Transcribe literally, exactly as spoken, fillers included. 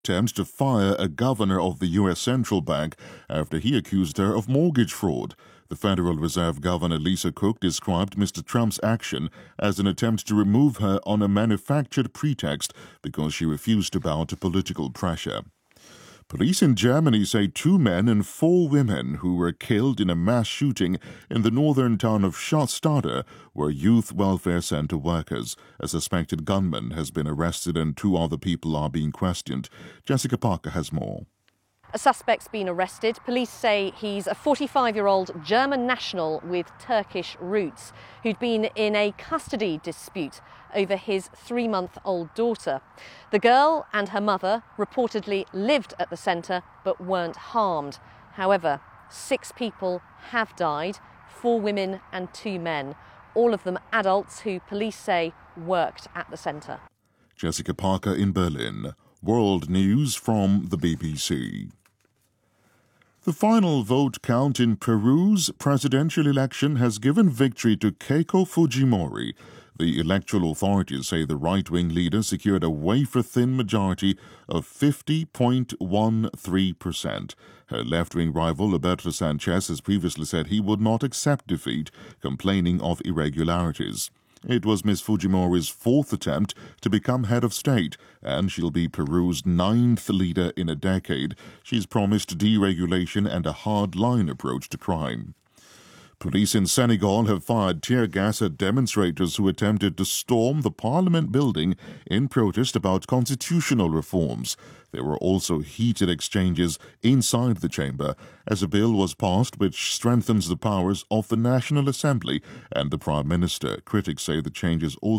attempts to fire a governor of the U S Central Bank after he accused her of mortgage fraud. The Federal Reserve Governor Lisa Cook described Mister Trump's action as an attempt to remove her on a manufactured pretext because she refused to bow to political pressure. Police in Germany say two men and four women who were killed in a mass shooting in the northern town of Stade were youth welfare center workers. A suspected gunman has been arrested and two other people are being questioned. Jessica Parker has more. A suspect's been arrested. Police say he's a forty-five-year-old German national with Turkish roots who'd been in a custody dispute over his three-month-old daughter. The girl and her mother reportedly lived at the centre but weren't harmed. However, six people have died, four women and two men, all of them adults who police say worked at the centre. Jessica Parker in Berlin. World News from the B B C. The final vote count in Peru's presidential election has given victory to Keiko Fujimori. The electoral authorities say the right-wing leader secured a wafer-thin majority of fifty point one three percent. Her left-wing rival, Alberto Sanchez, has previously said he would not accept defeat, complaining of irregularities. It was Miz Fujimori's fourth attempt to become head of state, and she'll be Peru's ninth leader in a decade. She's promised deregulation and a hard-line approach to crime. Police in Senegal have fired tear gas at demonstrators who attempted to storm the parliament building in protest about constitutional reforms. There were also heated exchanges inside the chamber as a bill was passed which strengthens the powers of the National Assembly and the Prime Minister. Critics say the changes also